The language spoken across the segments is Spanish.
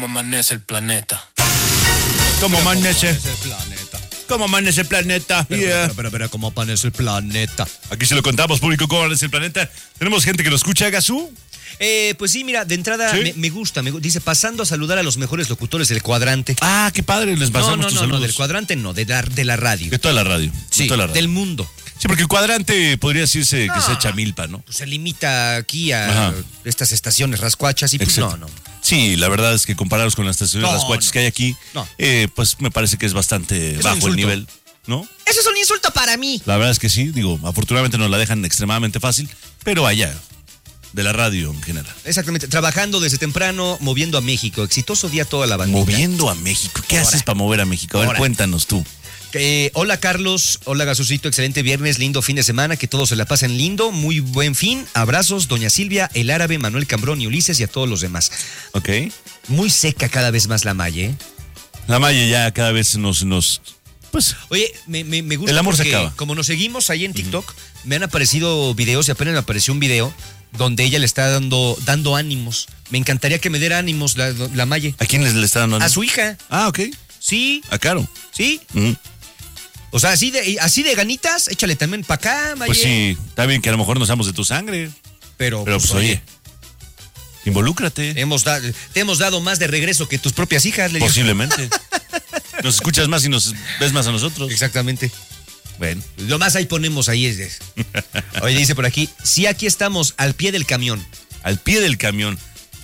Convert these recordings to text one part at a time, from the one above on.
cómo amanece el planeta. ¿Cómo amanece? el planeta. ¿Cómo amanece el planeta? Yeah. Pero, ¿cómo amanece el planeta? Aquí se lo contamos, público, cómo amanece el planeta. Tenemos gente que lo escucha, Gazú. Pues sí, mira, de entrada ¿Sí? me gusta. Dice, pasando a saludar a los mejores locutores del cuadrante. Ah, qué padre, les pasamos tus saludos. No, del cuadrante no, de la radio. De toda la radio. Sí, de toda la radio. del mundo. Sí, porque el cuadrante podría decirse que No. se echa milpa, ¿no? Pues se limita aquí a Ajá. estas estaciones rascuachas y pues Exacto. no. Sí, la verdad es que comparados con las estaciones No, rascuachas no. que hay aquí, No. pues me parece que es bastante Es un bajo el insulto. nivel, ¿no? Eso es un insulto para mí. La verdad es que sí, digo, afortunadamente nos la dejan extremadamente fácil, pero allá, de la radio en general. Exactamente, trabajando desde temprano, moviendo a México. Exitoso día toda la bandita. Moviendo a México. ¿Qué Ahora. haces para mover a México? A ver, Ahora. cuéntanos tú. Hola Carlos, hola Gasucito, excelente viernes, lindo fin de semana, que todos se la pasen lindo, muy buen fin, abrazos, doña Silvia, el árabe, Manuel Cambrón y Ulises y a todos los demás. Ok. Muy seca cada vez más la malla, ¿eh? La malla ya cada vez pues, Oye, me gusta El amor se porque acaba. como nos seguimos ahí en TikTok, me han aparecido videos y apenas me apareció un video donde ella le está dando ánimos. Me encantaría que me diera ánimos la Maye. ¿a quién le está dando? A su hija. Ah, ok. Sí, A Caro. sí. Ujú. O sea, así de ganitas, échale también para acá, Maye. Pues sí, está bien que a lo mejor no seamos de tu sangre, Pero pero pues oye, involúcrate. te hemos dado más de regreso que tus propias hijas, le digo. Posiblemente. Nos escuchas más y nos ves más a nosotros. Exactamente. Bueno. Lo más ahí ponemos ahí es. Oye, dice por aquí, sí, aquí estamos al pie del camión. Al pie del camión.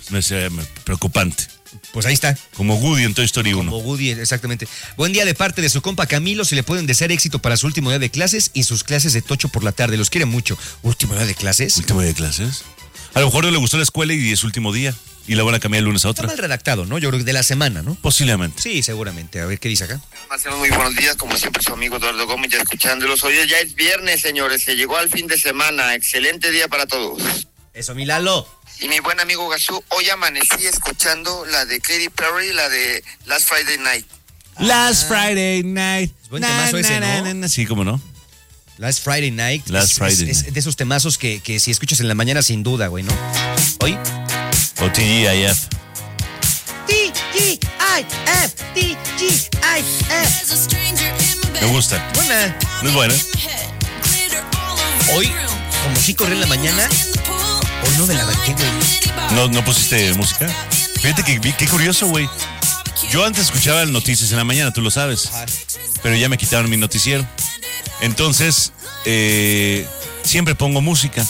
Preocupante. Pues ahí está. Como Woody en Toy Story 1. Como Woody, exactamente. Buen día de parte de su compa Camilo. Si le pueden desear éxito para su último día de clases y sus clases de tocho por la tarde. Los quiere mucho. ¿Último día de clases? ¿Último día de clases? A lo mejor no le gustó la escuela y es último día. Y la van a cambiar el lunes a Está otra. mal redactado, ¿no? Yo creo que de la semana, ¿no? Posiblemente. Sí, seguramente. A ver qué dice acá. Marcelo, muy buenos días, como siempre su amigo Eduardo Gómez, ya escuchándolos. Hoy ya es viernes, señores, se llegó al fin de semana, excelente día para todos. Eso, mi Lalo. Y mi buen amigo Gazú, hoy amanecí escuchando la de Katy Perry, la de Last Friday Night. Last Friday night. Es buen temazo ese, ¿no? Sí, cómo no. Last Friday Night. Last Friday es Night. de esos temazos que si escuchas en la mañana, sin duda, güey, ¿no? Hoy. O TGIF. T-G-I-F, T-G-I-F. Me gusta. Buena. Muy buena. Hoy, como sí corrí en la mañana, hoy no me la banqué, güey. ¿No pusiste música? Fíjate que qué curioso, güey. Yo antes escuchaba noticias en la mañana, tú lo sabes. Pero ya me quitaron mi noticiero. Entonces, siempre pongo música.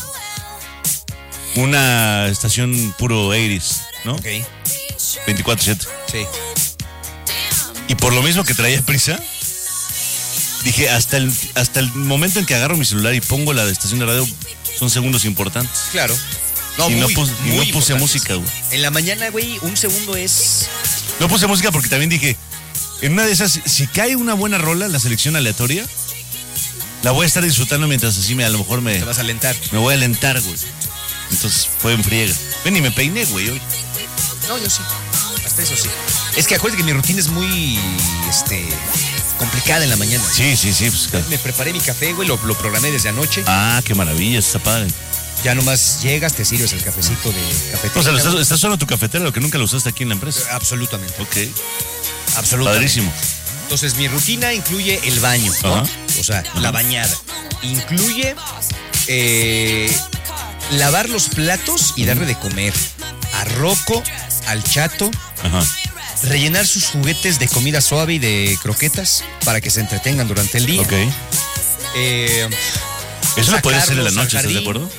Una estación puro 80s, ¿no? Ok, 24/7. sí. Y por lo mismo que traía prisa, dije, hasta el momento en que agarro mi celular y pongo la estación de radio, son segundos importantes. Claro. Y no puse importantes. música, güey. En la mañana, güey, un segundo es... No puse música porque también dije, en una de esas, si cae una buena rola, la selección aleatoria, la voy a estar disfrutando mientras así a lo mejor Te vas a alentar. me voy a alentar, güey. Entonces fue en friega. Ven y me peiné, güey, hoy. No, yo sí. Hasta eso sí. Es que acuérdate que mi rutina es muy, complicada en la mañana. Sí, pues. Me preparé mi café, güey, lo programé desde anoche. Ah, qué maravilla, está padre. Ya nomás llegas, te sirves el cafecito de cafetería. O sea, estás solo tu cafetera, lo que nunca lo usaste aquí en la empresa. Absolutamente. Ok, Absolutamente. padrísimo. Entonces, mi rutina incluye el baño, ¿no? Ajá. O sea, la bañada. Incluye lavar los platos y darle de comer a Rocco, al Chato, Ajá. rellenar sus juguetes de comida suave y de croquetas para que se entretengan durante el día. Ok. Eso lo puedes hacer en la sacarlos noche, al ¿estás de jardín. acuerdo?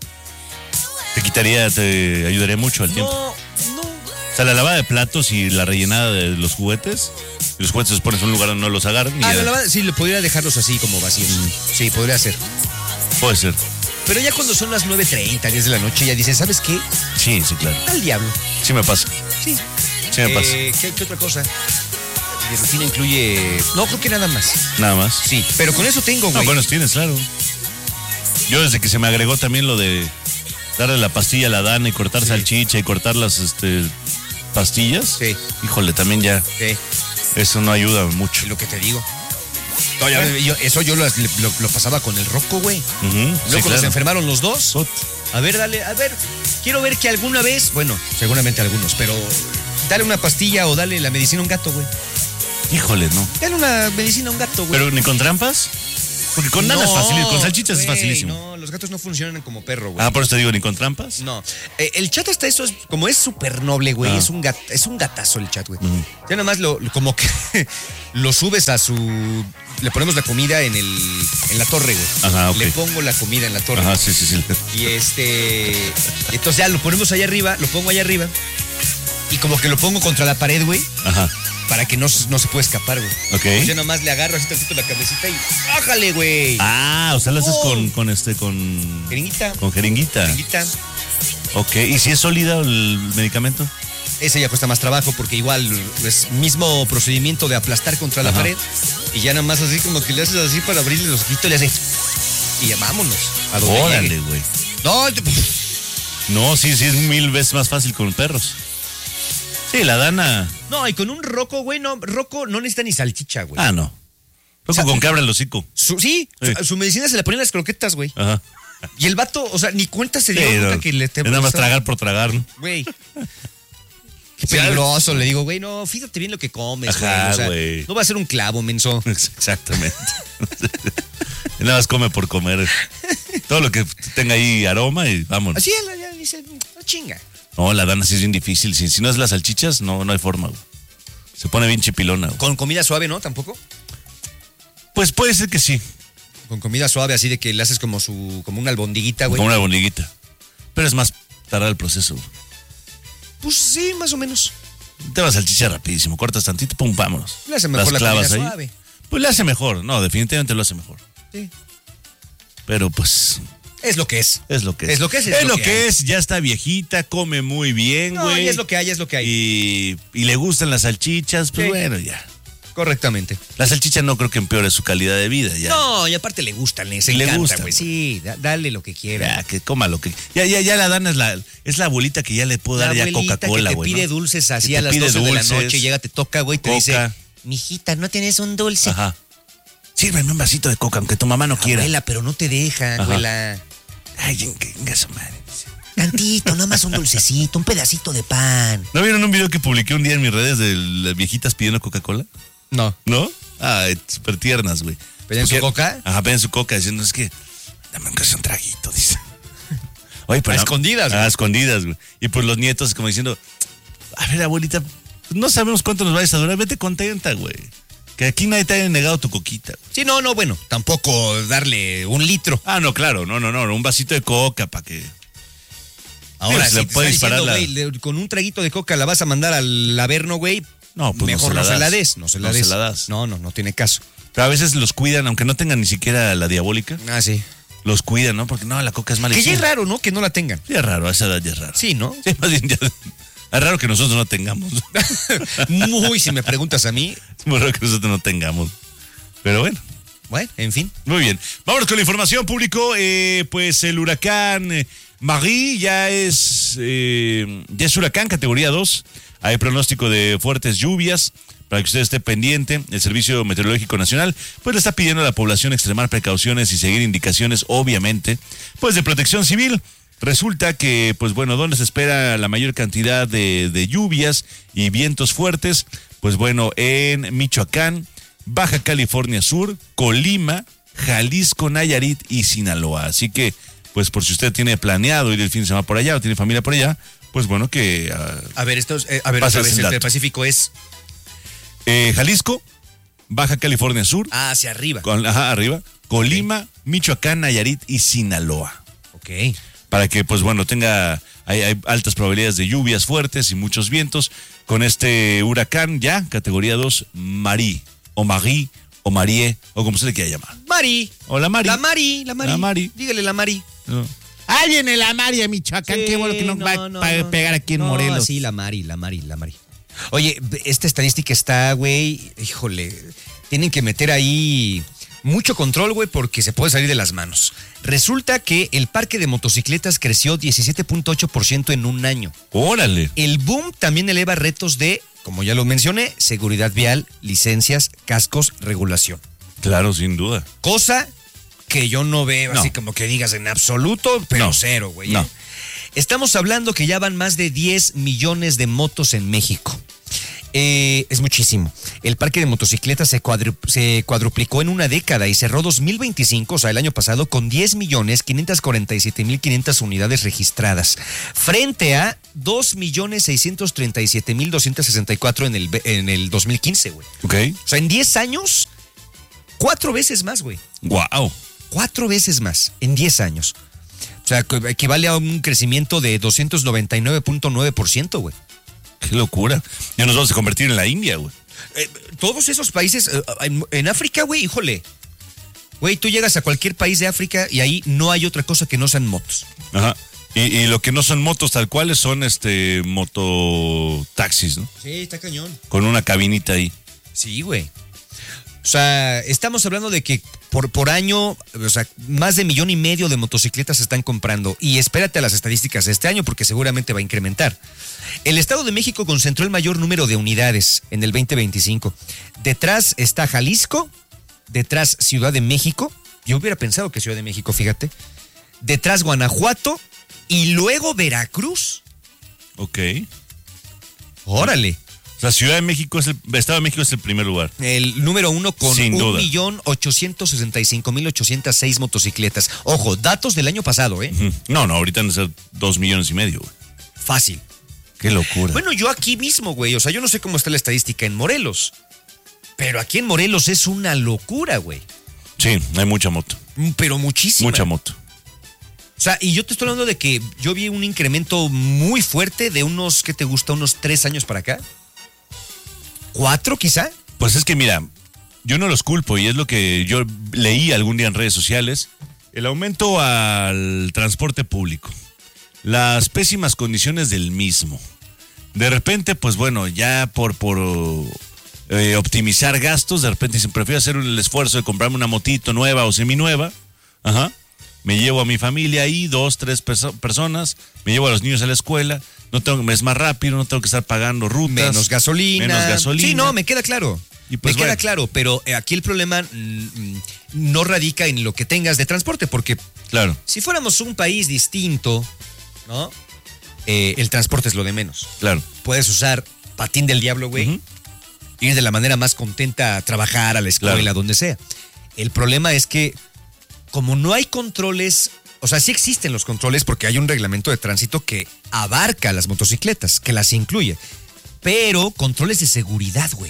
Te ayudaría mucho al tiempo. No. O sea, la lavada de platos y la rellenada de los juguetes. Y los juguetes los pones en un lugar donde no los agarren. La lavada, sí, le podría dejarlos así como vacíos. Sí, podría ser. Puede ser. Pero ya cuando son las 9:30, 10 de la noche, ya dices, ¿sabes qué? Sí, claro. Al diablo. Sí me pasa. Sí. Sí me pasa. ¿Qué otra cosa? Mi rutina incluye... No, creo que nada más. Nada más. Sí, pero con eso tengo, No, güey. buenos tienes, claro. Yo desde que se me agregó también lo de darle la pastilla a la Dana y cortar salchicha y cortar las pastillas. Sí. Híjole, también ya. Sí, Eso no ayuda mucho. es lo que te digo. No, eso yo lo pasaba con el Rocco, güey. Ujú, Luego sí, cuando claro. se enfermaron los dos. A ver, quiero ver que alguna vez, bueno, seguramente algunos, pero dale una pastilla o dale la medicina a un gato, güey. Híjole, no. Dale una medicina a un gato, güey. ¿Pero ni con trampas? Porque con nada es fácil, con salchichas es facilísimo. No, los gatos no funcionan como perro, güey. Ah, por eso te digo, ni con trampas. No. El chat hasta eso, como es súper noble, güey. Es un gatazo el chat, güey. Ya nada más como que lo subes a su... Le ponemos la comida en la torre, güey. Ajá, ok. Le pongo la comida en la torre. Ajá, sí. Y entonces ya lo ponemos allá arriba, lo pongo allá arriba. Y como que lo pongo contra la pared, güey. Ajá. Para que no se pueda escapar, güey. Ok. Yo nomás le agarro así tantito la cabecita y ¡bájale, güey! Ah, o sea, lo haces con Jeringuita. Con jeringuita. Ok, ¿y si es sólido el medicamento? Ese ya cuesta más trabajo porque igual es mismo procedimiento de aplastar contra la pared. Y ya nada más así como que le haces así para abrirle los ojitos y le haces... Y ya vámonos. A donde Órale, llegue. güey. No, sí es 1000 veces más fácil con perros. Sí, la Dana. No, y con un Rocco, güey, Rocco no necesita ni salchicha, güey. Ah, no. Rocco con cabra el hocico. Sí, su medicina se la ponen las croquetas, güey. Ajá. Y el vato, o sea, ni cuenta se dio que le... Es nada más tragar por tragar, ¿no? Güey. Qué peligroso, le digo, güey, no, fíjate bien lo que comes, güey. Ajá, O sea, güey. no va a ser un clavo, menso. Exactamente. Nada más come por comer. Todo lo que tenga ahí aroma y vámonos. Así ya dice, no chinga. No, la Dana sí es bien difícil. Si no es las salchichas, no hay forma, güey. Se pone bien chipilona, güey. Con comida suave, ¿no? ¿Tampoco? Pues puede ser que sí. Con comida suave, así de que le haces como una albondiguita, güey. Como una albondiguita. Pero es más tardar el proceso, güey. Pues sí, más o menos. Te vas salchicha rapidísimo, cortas tantito, pum, vámonos. Le hace mejor Las la clavas comida ahí. suave. Pues le hace mejor, no, definitivamente lo hace mejor. Sí. Pero pues... Es lo que es. Es lo que es. Es lo que es. Es lo que es, ya está viejita, come muy bien, güey. No, y es lo que hay, es lo que hay. Y le gustan las salchichas, pues Sí. bueno, ya. Correctamente. La salchicha no creo que empeore su calidad de vida, ya. No, y aparte le gustan, le encanta, gustan, güey. Sí, dale lo que quiera. Ya, que coma lo que... Ya la Dana es la abuelita que ya le puedo dar ya Coca-Cola, que güey. te pide ¿no? dulces así Que a te las pide 12 de la dulces, noche, llega, te toca, güey, te Coca. dice, mijita, ¿no tienes un dulce? Ajá. Sírveme un vasito de coca, aunque tu mamá no quiera. Abuela, pero no te deja, Ajá. abuela. Ay, venga su madre. Tantito, nada más un dulcecito, un pedacito de pan. ¿No vieron un video que publiqué un día en mis redes de las viejitas pidiendo Coca-Cola? No. ¿No? Ah, súper tiernas, güey. ¿Pedían su Porque- coca? Ajá, pedían su coca diciendo, es que dame aunque sea un traguito, dice. Oye, pero A escondidas, güey. A escondidas, güey. Y pues los nietos como diciendo, a ver, abuelita, no sabemos cuánto nos vayas a durar, vete contenta, güey. Que aquí nadie te haya negado tu coquita. Sí, no, bueno, tampoco darle un litro. Ah, no, claro, no, un vasito de coca para que... Ahora, se si le te puede está disparar diciendo, güey, con un traguito de coca la vas a mandar al Averno, güey. No, pues mejor no se la des, no se la No des. se la das. No tiene caso. Pero a veces los cuidan, aunque no tengan ni siquiera la diabólica, Ah, sí. los cuidan, ¿no? Porque no, la coca es mala. Que Y ya sí, es raro, ¿no? Que no la tengan. ya es raro, a esa edad ya es raro. Sí, ¿no? Sí, más bien ya... Es raro que nosotros no tengamos. Muy, si me preguntas a mí. Es muy raro que nosotros no tengamos. Pero bueno, Bueno, en fin. muy bien. Vámonos con la información, público. Pues el huracán Marie ya es huracán categoría 2. Hay pronóstico de fuertes lluvias. Para que usted esté pendiente, el Servicio Meteorológico Nacional pues le está pidiendo a la población extremar precauciones y seguir indicaciones, obviamente, pues de protección civil. Resulta que, pues bueno, ¿dónde se espera la mayor cantidad de lluvias y vientos fuertes? Pues bueno, en Michoacán, Baja California Sur, Colima, Jalisco, Nayarit y Sinaloa. Así que, pues por si usted tiene planeado ir el fin de semana por allá o tiene familia por allá, pues bueno que... A ver, otra Pasa vez, ese el dato. del Pacífico es Jalisco, Baja California Sur, hacia arriba. arriba, Colima, Michoacán, Nayarit y Sinaloa. Ok. Para que, pues bueno, hay altas probabilidades de lluvias fuertes y muchos vientos con este huracán ya, categoría 2, Marie, o Marie, o Marie, o como se le quiera llamar. Mari. O la Mari. La Mari. La Mari. Dígale la Mari. No. Ahí viene la Mari a Michoacán, qué bueno que nos va a pegar aquí en Morelos. Sí, la Mari. Oye, esta estadística está, güey, híjole, tienen que meter ahí mucho control, güey, porque se puede salir de las manos. Resulta que el parque de motocicletas creció 17.8% en un año. Órale. El boom también eleva retos de, como ya lo mencioné, seguridad vial, licencias, cascos, regulación. Claro, sin duda. Cosa que yo no veo No. así como que digas en absoluto, pero No. cero, güey. No. Estamos hablando que ya van más de 10 millones de motos en México. Es muchísimo. El parque de motocicletas se cuadruplicó en una década y cerró 2025, o sea, el año pasado, con 10.547.500 unidades registradas, frente a 2.637.264 en el 2015, güey. Ok. O sea, en 10 años, 4 veces más, güey. Wow. 4 veces más en 10 años. O sea, equivale a un crecimiento de 299.9%, güey. Qué locura. Ya nos vamos a convertir en la India, güey. Todos esos países, en África, güey, híjole. Güey, tú llegas a cualquier país de África y ahí no hay otra cosa que no sean motos. Ajá. Y lo que no son motos tal cuales son mototaxis, ¿no? Sí, está cañón. Con una cabinita ahí. Sí, güey. O sea, estamos hablando de que por año, o sea, más de 1.5 millones de motocicletas se están comprando. Y espérate a las estadísticas de este año porque seguramente va a incrementar. El Estado de México concentró el mayor número de unidades en el 2025. Detrás está Jalisco, detrás Ciudad de México. Yo hubiera pensado que Ciudad de México, fíjate. Detrás Guanajuato y luego Veracruz. Ok. Órale. O sea, Ciudad de México Estado de México es el primer lugar. El número 1 con Sin duda. 1.865.806 motocicletas. Ojo, datos del año pasado, ¿eh? No, ahorita han de ser 2,5 millones, güey. Fácil. Qué locura. Bueno, yo aquí mismo, güey. O sea, yo no sé cómo está la estadística en Morelos. Pero aquí en Morelos es una locura, güey. Sí, hay mucha moto. Pero muchísima. Mucha moto. O sea, y yo te estoy hablando de que yo vi un incremento muy fuerte de unos, ¿qué te gusta? Unos 3 años para acá. 4 quizá. Pues es que mira, yo no los culpo y es lo que yo leí algún día en redes sociales. El aumento al transporte público. Las pésimas condiciones del mismo. De repente, pues bueno, ya por optimizar gastos, de repente dicen, prefiero hacer el esfuerzo de comprarme una motito nueva o seminueva. Ajá. Me llevo a mi familia ahí, 2, 3 personas, me llevo a los niños a la escuela, es más rápido, no tengo que estar pagando rutas. Menos gasolina. Sí, no, me queda claro. Y pues queda claro, pero aquí el problema no radica en lo que tengas de transporte, porque claro, si fuéramos un país distinto, ¿no? El transporte es lo de menos. Claro. Puedes usar patín del diablo, güey, ir de la manera más contenta a trabajar, a la escuela, claro, donde sea. El problema es que como no hay controles, o sea, sí existen los controles porque hay un reglamento de tránsito que abarca las motocicletas, que las incluye, pero controles de seguridad, güey.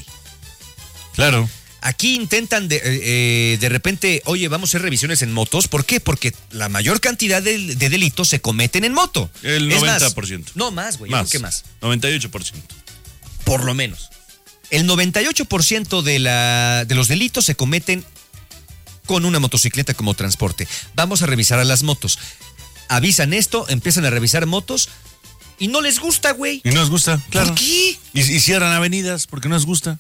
Claro. Aquí intentan de repente, oye, vamos a hacer revisiones en motos. ¿Por qué? Porque la mayor cantidad de delitos se cometen en moto. El 90%. No, más, güey. Más. ¿Qué más? 98%. Por lo menos. El 98% de los delitos se cometen con una motocicleta como transporte. Vamos a revisar a las motos. Avisan esto, empiezan a revisar motos y no les gusta, güey. Y no les gusta, claro. ¿Por qué? Y cierran avenidas porque no les gusta.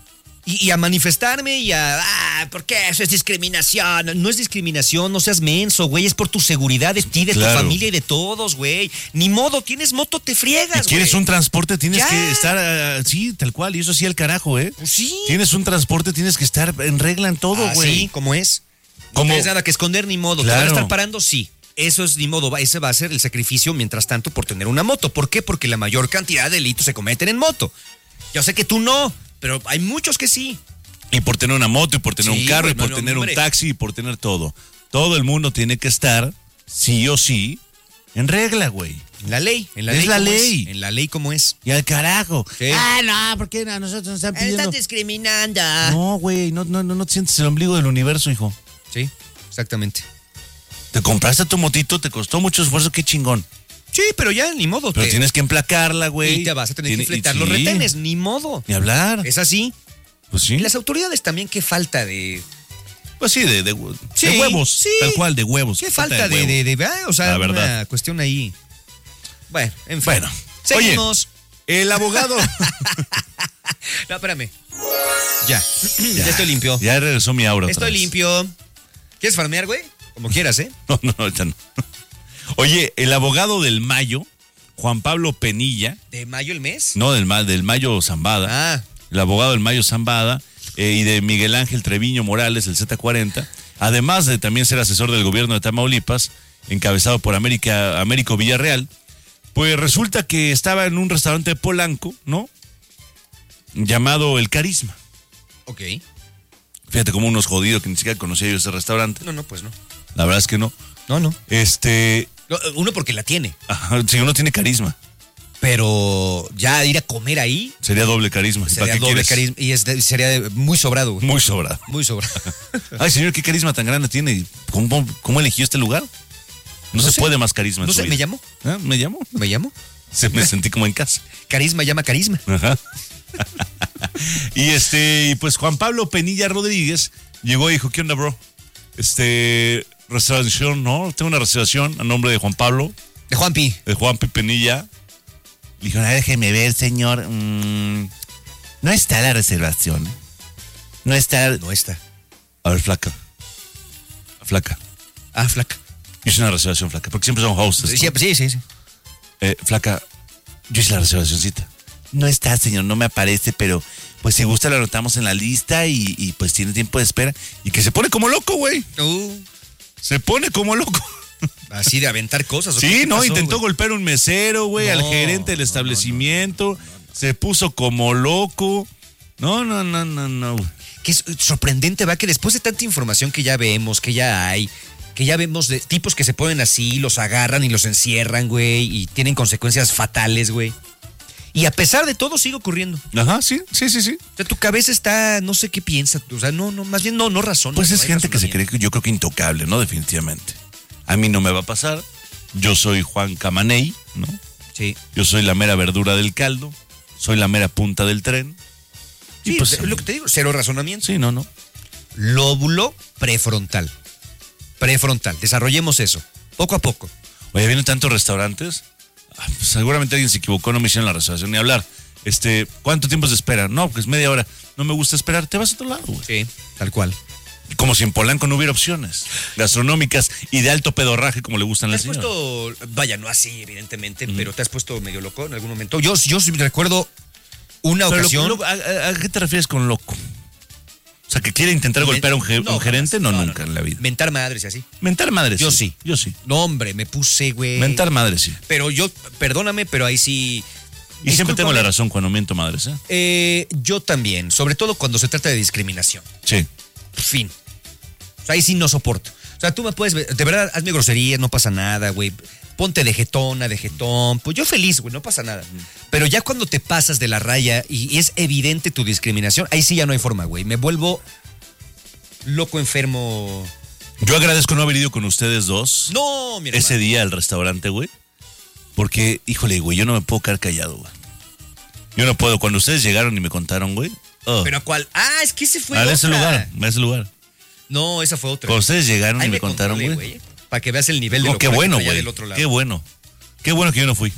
Y a manifestarme y ¿por qué? Eso es discriminación. No es discriminación, no seas menso, güey. Es por tu seguridad de ti, de tu familia y de todos, güey. Ni modo, tienes moto, te friegas, güey. ¿Quieres un transporte? Tienes que estar, sí, tal cual. Y eso sí, al carajo, ¿eh? Pues sí. Tienes un transporte, tienes que estar en regla en todo, güey. Sí, como es. No Como- tienes nada que esconder, ni modo. Claro. ¿Te van a estar parando? Sí. Eso es ni modo. Ese va a ser el sacrificio, mientras tanto, por tener una moto. ¿Por qué? Porque la mayor cantidad de delitos se cometen en moto. Yo sé que tú no, pero hay muchos que sí. Y por tener una moto, y por tener un carro, güey, y por no, tener hombre. un taxi, y por tener todo. Todo el mundo tiene que estar, sí o sí, en regla, güey. En la ley. En la Es ley la como ley. En la ley como es. Y al carajo. Sí. No, porque a nosotros nos están pidiendo. Estás discriminando. No, güey, no te sientes el ombligo del universo, hijo. Sí, exactamente. Te compraste tu motito, te costó mucho esfuerzo, qué chingón. Sí, pero ya, ni modo. Pero tienes que emplacarla, güey. Y te vas a tener que Tiene- infletar y los sí. retenes, ni modo. Ni hablar. Es así. Pues sí. Y las autoridades también, qué falta de... Pues sí, de Sí, huevos. sí. Tal cual, de huevos. Qué falta huevo. o sea, La verdad. una cuestión ahí. Bueno, en fin. Bueno, Seguimos. oye, el abogado. No, espérame. Ya estoy limpio. Ya regresó mi aura. otra Estoy vez. limpio. ¿Quieres farmear, güey? Como quieras, ¿eh? No, ahorita no. Oye, el abogado del Mayo, Juan Pablo Penilla, ¿De mayo el mes? no del Mayo Zambada, Ah, el abogado del Mayo Zambada y de Miguel Ángel Treviño Morales, el Z40, además de también ser asesor del gobierno de Tamaulipas, encabezado por Américo Villarreal, Pues resulta que estaba en un restaurante de Polanco, ¿no? Llamado El Carisma. Ok. Fíjate como unos jodidos que ni siquiera conocía yo ese restaurante. No, pues no. La verdad es que no. No. No, Uno porque la tiene. ajá, si uno tiene carisma, Pero ya ir a comer ahí sería doble carisma. ¿Para sería qué doble quieres? carisma. Y sería muy sobrado, güey. Muy sobrado. Muy sobrado. Ay, señor, qué carisma tan grande tiene. ¿Cómo eligió este lugar? No se sé. puede más carisma en No su sé, vida. ¿me llamo? ¿Ah? ¿Me llamo? ¿Me llamo? Me sentí como en casa. Carisma llama carisma. Ajá. Y pues Juan Pablo Penilla Rodríguez llegó y dijo, ¿qué onda, bro? Reservación, ¿no? Tengo una reservación a nombre de Juan Pablo, De Juanpi. de Juanpi Penilla. Le dijo, déjeme ver, señor. No está la reservación. No está. No está. A ver, flaca. Flaca. Ah, flaca. Hice una reservación, flaca, porque siempre son hostess, ¿no? Sí. Flaca, yo hice la reservacióncita. No está, señor, no me aparece, pero pues si gusta lo anotamos en la lista y pues tiene tiempo de espera. Y que se pone como loco, güey. Se pone como loco. Así de aventar cosas. ¿o Sí, qué no, pasó, intentó güey? golpear un mesero, güey, al No, gerente del establecimiento. Se puso como loco. No. Güey. Que es sorprendente, va, que después de tanta información que ya vemos, que ya hay, que ya vemos de tipos que se ponen así, los agarran y los encierran, güey, y tienen consecuencias fatales, güey. Y a pesar de todo sigue ocurriendo. Ajá, sí. O sea, tu cabeza está, no sé qué piensa, o sea, más bien no razona. Pues no es hay gente que se razonamiento. cree, yo creo que intocable, ¿no? Definitivamente. A mí no me va a pasar. Yo soy Juan Camaney, ¿no? Sí. Yo soy la mera verdura del caldo. Soy la mera punta del tren. Sí, Y pues, es lo que te digo, cero razonamiento. sí, no. Lóbulo prefrontal. Prefrontal, desarrollemos eso, poco a poco. Oye, vienen tantos restaurantes. Pues seguramente alguien se equivocó, no me hicieron la reservación ni hablar. ¿Cuánto tiempo se espera? No, pues media hora. No me gusta esperar, te vas a otro lado, güey. Sí, tal cual. Como si en Polanco no hubiera opciones gastronómicas y de alto pedorraje como le gustan a ¿Te la has señora. puesto, vaya, no así, evidentemente, pero te has puesto medio loco en algún momento? Yo sí recuerdo una Pero ocasión. ¿a qué te refieres con loco? O sea, que quiere intentar golpear a un gerente, jamás. no, nunca en la vida. Mentar madres y así. Mentar madre, Yo sí. Yo sí. No, hombre, me puse, güey. Mentar madre, sí. Pero yo, perdóname, pero ahí sí. Y siempre tengo la Discúlpame. razón cuando miento madres, ¿eh? Yo también, sobre todo cuando se trata de discriminación. Sí. Fin. O sea, ahí sí no soporto. O sea, tú me puedes, de verdad, hazme groserías, no pasa nada, güey. Ponte de jetona, de jetón. Pues yo feliz, güey, no pasa nada. Pero ya cuando te pasas de la raya y es evidente tu discriminación, ahí sí ya no hay forma, güey. Me vuelvo loco, enfermo. Yo agradezco no haber ido con ustedes dos No, mi ese hermano. día al restaurante, güey. Porque, híjole, güey, yo no me puedo quedar callado, güey. Yo no puedo. Cuando ustedes llegaron y me contaron, güey. ¿Pero a cuál? Ah, es que ese fue a otra. ese lugar. No, esa fue otra. Cuando ustedes llegaron Ahí y me contaron, güey. Para que veas el nivel de No, qué locura bueno, que traía güey. del otro lado. Qué bueno. Qué bueno que yo no fui.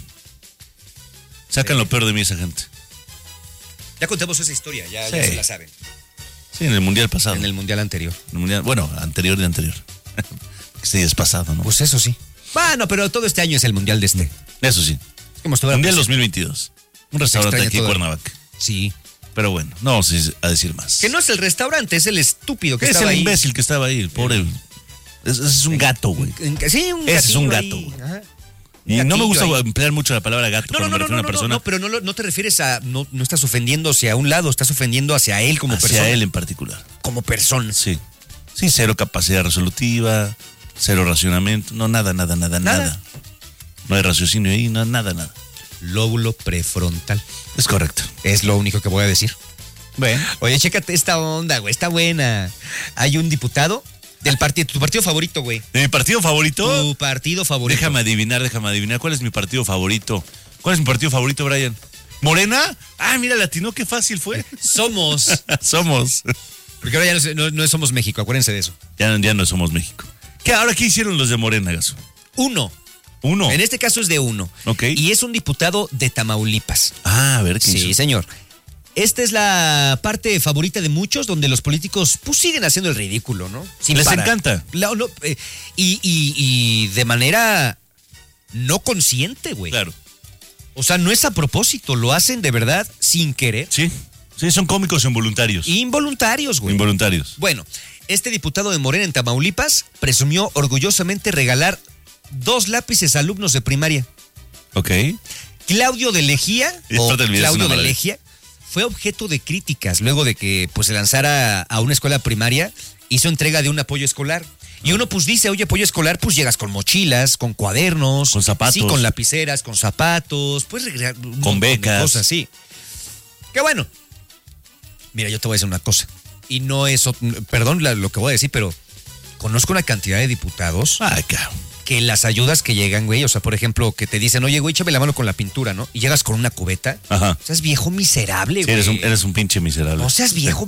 Sacan lo peor de mí esa gente. Ya contamos esa historia, ya Sí. se la saben. Sí, en el mundial pasado. En el mundial anterior. El mundial, bueno, anterior de anterior. Sí, es pasado, ¿no? Pues eso sí. Bueno, pero todo este año es el mundial de este. Eso sí. Como estuviera Mundial presente. 2022. Un restaurante extraña aquí en todo. Cuernavaca. Sí. Pero bueno, no vamos a decir más. Que no es el restaurante, es el estúpido que es estaba el ahí. imbécil que estaba ahí, el pobre. Ese es un gato, güey. Sí, un Ese es un gatillo gato, ahí. güey. Ajá. Y no me gatillo gusta ahí. emplear mucho la palabra gato No, cuando me refiero a una persona. pero no te refieres a. No estás ofendiendo hacia un lado, estás ofendiendo hacia él como hacia persona. él en particular. Como persona. Sí. Sí, cero capacidad resolutiva, cero racionamiento. No, nada. No hay raciocinio ahí, nada. Lóbulo prefrontal. Es correcto. Es lo único que voy a decir. Bueno. Oye, chécate esta onda, güey. Está buena. Hay un diputado del partido. Tu partido favorito, güey. ¿De mi partido favorito? Tu partido favorito. Déjame adivinar. ¿Cuál es mi partido favorito? ¿Cuál es mi partido favorito, Brian? ¿Morena? Ah, mira, latino, qué fácil fue. Somos. Somos. Porque ahora ya no somos México, acuérdense de eso. Ya no somos México. ¿Ahora qué hicieron los de Morena, Gaso? Uno. En este caso es de uno. Ok. Y es un diputado de Tamaulipas. Ah, a ver qué Sí, hizo. señor. Esta es la parte favorita de muchos, donde los políticos pues siguen haciendo el ridículo, ¿no? Sin Les parar. encanta. Y de manera no consciente, güey. Claro. O sea, no es a propósito, lo hacen de verdad sin querer. Sí, son cómicos involuntarios. Involuntarios, güey. Involuntarios. Bueno, este diputado de Morena en Tamaulipas presumió orgullosamente regalar 2 lápices a alumnos de primaria. Ok. Claudio de Lejía, o Esto te olvidas Claudio una de madre. Lejía, fue objeto de críticas luego de que pues, se lanzara a una escuela primaria, hizo entrega de un apoyo escolar. Y uno pues dice, oye, apoyo escolar, pues llegas con mochilas, con cuadernos. Con zapatos. Sí, con lapiceras, con zapatos, pues Con becas. Cosas, sí. Qué bueno. Mira, yo te voy a decir una cosa. Y no es, perdón lo que voy a decir, pero conozco una cantidad de diputados Ay, cabrón. que las ayudas que llegan, güey, o sea, por ejemplo, que te dicen, oye, güey, échame la mano con la pintura, ¿no? Y llegas con una cubeta. Ajá. O seas viejo miserable, Sí, güey. eres un pinche miserable. No seas viejo